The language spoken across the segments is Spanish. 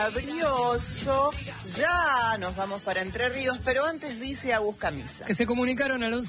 Brioso, ya nos vamos para Entre Ríos, pero antes dice Agus Camisa. Que se comunicaron al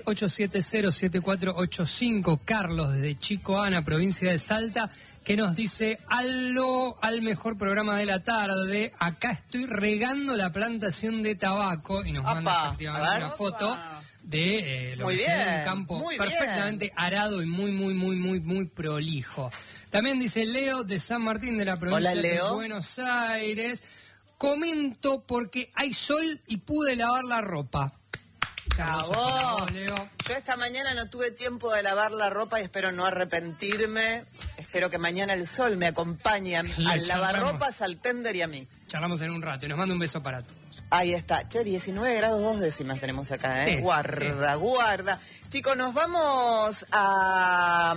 1138707485, Carlos desde Chico Ana, provincia de Salta, que nos dice: aló al mejor programa de la tarde, acá estoy regando la plantación de tabaco, y nos manda efectivamente una foto de lo que sería un campo perfectamente arado y muy prolijo. También dice Leo de San Martín, de la provincia de Buenos Aires: comento porque hay sol y pude lavar la ropa. Bravo, Leo. Yo esta mañana no tuve tiempo de lavar la ropa y espero no arrepentirme. Espero que mañana el sol me acompañe al lavarropas, al tender y a mí. Charlamos en un rato y nos manda un beso para todos. Ahí está. Che, 19 grados 2 décimas tenemos acá, ¿eh? Sí, guarda. Chicos, nos vamos a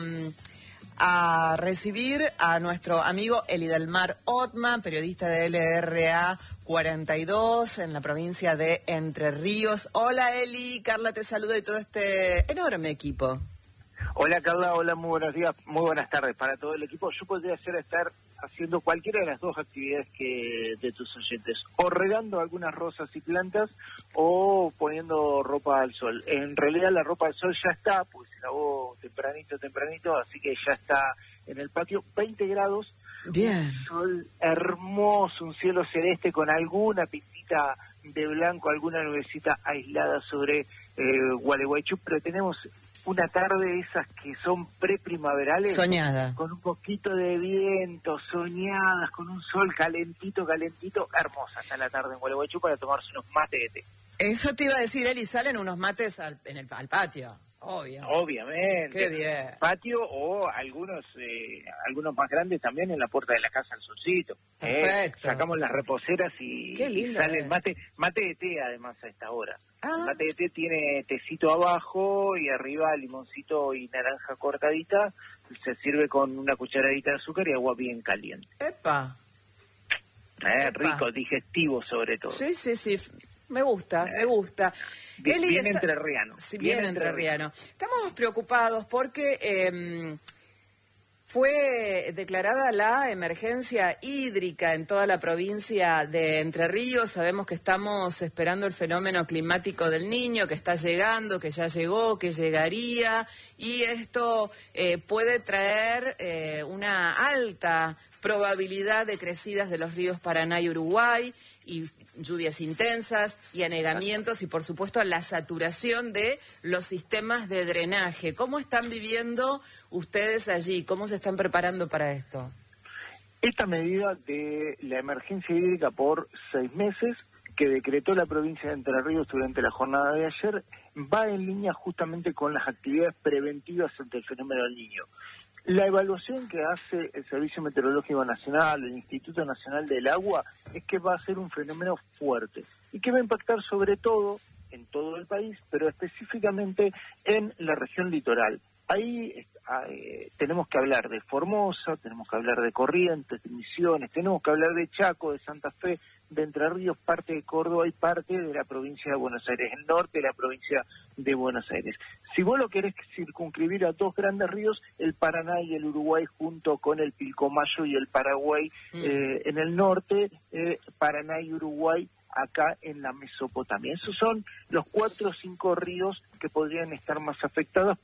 recibir a nuestro amigo Eli del Mar Otman, periodista de LRA 42 en la provincia de Entre Ríos. Hola Eli, Carla te saluda y todo este enorme equipo. Hola Carla, hola, muy buenos días, muy buenas tardes para todo el equipo. Yo podría estar haciendo cualquiera de las dos actividades que de tus oyentes, o regando algunas rosas y plantas o poniendo ropa al sol. En realidad la ropa al sol ya está, pues se lavó tempranito, así que ya está en el patio. 20 grados, bien. Un sol hermoso, un cielo celeste con alguna pintita de blanco, alguna nubecita aislada sobre Gualeguaychú, pero tenemos una tarde esas que son preprimaverales. Soñada. Con un poquito de viento, soñadas, con un sol calentito, hermosa está la tarde en Gualeguaychú para tomarse unos mates de té. Eso te iba a decir, Eli, salen unos mates al patio. Obviamente. Qué bien. Patio o algunos más grandes también en la puerta de la casa al solcito. Perfecto. Sacamos las reposeras y sale el mate de té además a esta hora. El mate de té tiene tecito abajo y arriba limoncito y naranja cortadita. Se sirve con una cucharadita de azúcar y agua bien caliente. ¡Epa! Rico, digestivo sobre todo. Sí. Me gusta. Bien entrerriano. Sí, bien entrerriano. Estamos preocupados porque fue declarada la emergencia hídrica en toda la provincia de Entre Ríos. Sabemos que estamos esperando el fenómeno climático del Niño, que está llegando, que ya llegó, que llegaría, y esto puede traer una alta probabilidad de crecidas de los ríos Paraná y Uruguay, y lluvias intensas y anegamientos, y por supuesto la saturación de los sistemas de drenaje. ¿Cómo están viviendo ustedes allí? ¿Cómo se están preparando para esto? Esta medida de la emergencia hídrica por 6 meses que decretó la provincia de Entre Ríos durante la jornada de ayer va en línea justamente con las actividades preventivas ante el fenómeno del Niño. La evaluación que hace el Servicio Meteorológico Nacional, el Instituto Nacional del Agua, es que va a ser un fenómeno fuerte y que va a impactar sobre todo en todo el país, pero específicamente en la región litoral. Ahí tenemos que hablar de Formosa, tenemos que hablar de Corrientes, de Misiones, tenemos que hablar de Chaco, de Santa Fe, de Entre Ríos, parte de Córdoba y parte de la provincia de Buenos Aires, el norte de la provincia de Buenos Aires. Si vos lo querés circunscribir a dos grandes ríos, el Paraná y el Uruguay junto con el Pilcomayo y el Paraguay en el norte, Paraná y Uruguay acá en la Mesopotamia. Esos son los 4 o 5 ríos que podrían estar más afectados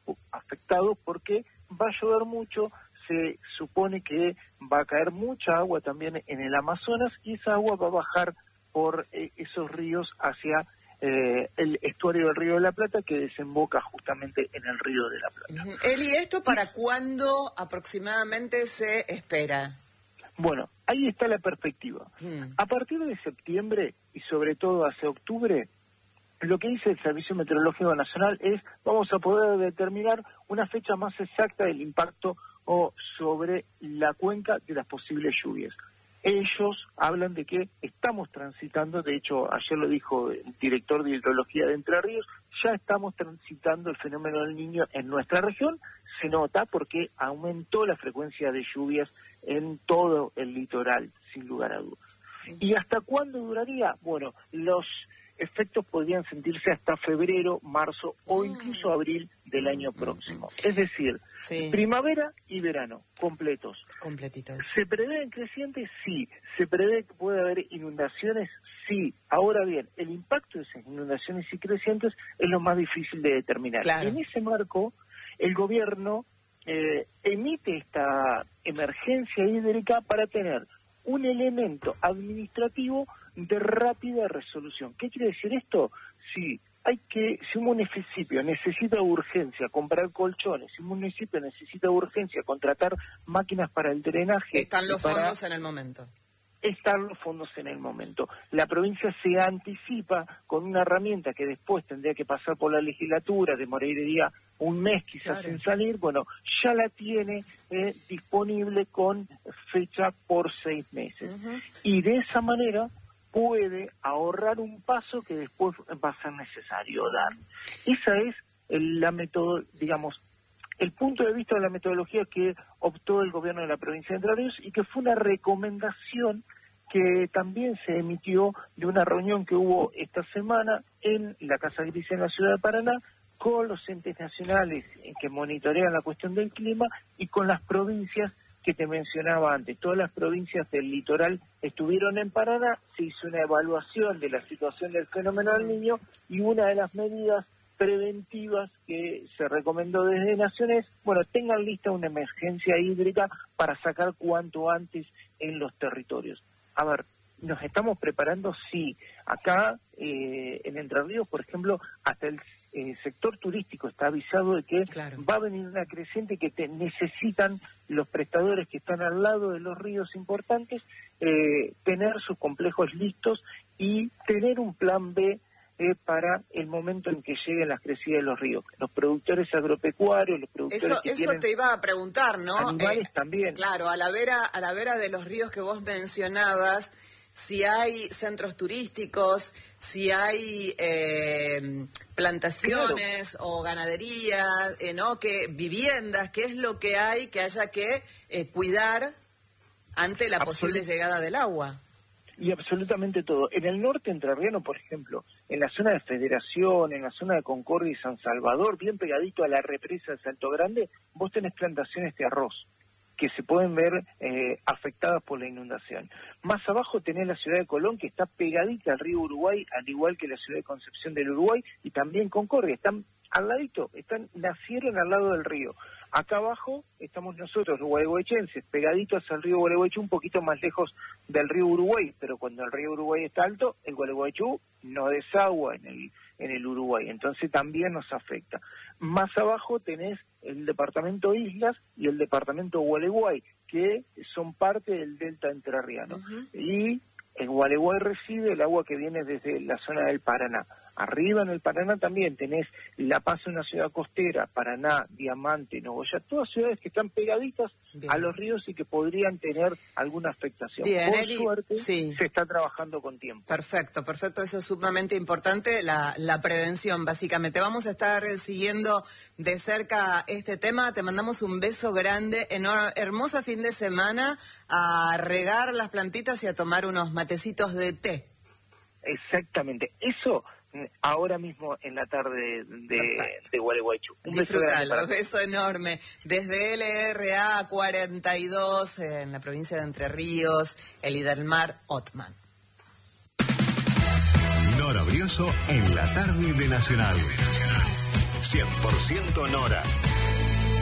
porque va a llover mucho, se supone que va a caer mucha agua también en el Amazonas y esa agua va a bajar por esos ríos hacia el estuario del Río de la Plata, que desemboca justamente en el Río de la Plata. Eli, ¿esto para cuándo aproximadamente se espera? Bueno, ahí está la perspectiva. A partir de septiembre y sobre todo hacia octubre, lo que dice el Servicio Meteorológico Nacional es: vamos a poder determinar una fecha más exacta del impacto sobre la cuenca de las posibles lluvias. Ellos hablan de que estamos transitando, de hecho ayer lo dijo el director de hidrología de Entre Ríos, ya estamos transitando el fenómeno del Niño en nuestra región. Se nota porque aumentó la frecuencia de lluvias en todo el litoral, sin lugar a dudas. ¿Y hasta cuándo duraría? Bueno, los efectos podrían sentirse hasta febrero, marzo o incluso abril del año próximo. Es decir, primavera y verano completos. Completito. ¿Se prevén crecientes? Sí. ¿Se prevé que puede haber inundaciones? Sí. Ahora bien, el impacto de esas inundaciones y crecientes es lo más difícil de determinar. Claro. En ese marco, el gobierno emite esta emergencia hídrica para tener un elemento administrativo de rápida resolución. ¿Qué quiere decir esto? Si un municipio necesita urgencia comprar colchones, si un municipio necesita urgencia contratar máquinas para el drenaje... Están los fondos en el momento. Están los fondos en el momento. La provincia se anticipa con una herramienta que después tendría que pasar por la legislatura, demoraría un mes quizás en salir, bueno, ya la tiene disponible con fecha por 6 meses. Y de esa manera puede ahorrar un paso que después va a ser necesario dar. Esa es la el punto de vista de la metodología que optó el gobierno de la provincia de Entre Ríos y que fue una recomendación que también se emitió de una reunión que hubo esta semana en la Casa Gris en la ciudad de Paraná con los entes nacionales que monitorean la cuestión del clima y con las provincias que te mencionaba antes. Todas las provincias del litoral estuvieron en Paraná, se hizo una evaluación de la situación del fenómeno del Niño y una de las medidas preventivas que se recomendó desde Naciones, tengan lista una emergencia hídrica para sacar cuanto antes en los territorios. A ver, ¿nos estamos preparando? Sí. Acá, en Entre Ríos, por ejemplo, hasta el sector turístico está avisado de que va a venir una creciente que necesitan los prestadores que están al lado de los ríos importantes, tener sus complejos listos y tener un plan B para el momento en que lleguen las crecidas de los ríos. Los productores agropecuarios, los productores eso te iba a preguntar, ¿no? Animales también. Claro, a la vera de los ríos que vos mencionabas, si hay centros turísticos, si hay plantaciones o ganaderías, ¿no? Viviendas, ¿qué es lo que hay que haya que cuidar ante la posible llegada del agua? Y absolutamente todo. En el norte entrerriano, por ejemplo, en la zona de Federación, en la zona de Concordia y San Salvador, bien pegadito a la represa de Salto Grande, vos tenés plantaciones de arroz que se pueden ver afectadas por la inundación. Más abajo tenés la ciudad de Colón, que está pegadita al río Uruguay, al igual que la ciudad de Concepción del Uruguay, y también Concordia, están al ladito, nacieron al lado del río. Acá abajo estamos nosotros, los gualeguaychenses, pegaditos al río Gualeguaychú, un poquito más lejos del río Uruguay, pero cuando el río Uruguay está alto, el Gualeguaychú no desagua en el Uruguay, entonces también nos afecta. Más abajo tenés el departamento Islas y el departamento Gualeguay, que son parte del delta entrerriano. Y el Gualeguay recibe el agua que viene desde la zona del Paraná. Arriba en el Paraná también tenés La Paz, una ciudad costera, Paraná, Diamante, Nogoyá, todas ciudades que están pegaditas a los ríos y que podrían tener alguna afectación. Por suerte, se está trabajando con tiempo. Perfecto, eso es sumamente importante, la prevención, básicamente. Vamos a estar siguiendo de cerca este tema, te mandamos un beso grande, hermoso fin de semana, a regar las plantitas y a tomar unos matecitos de té. Exactamente, eso ahora mismo en la tarde de Gualeguaychú. Disfrutalo, beso enorme. Desde LRA 42, en la provincia de Entre Ríos, Elidelmar Otman. Nora Brioso en la tarde de Nacional. 100% Nora.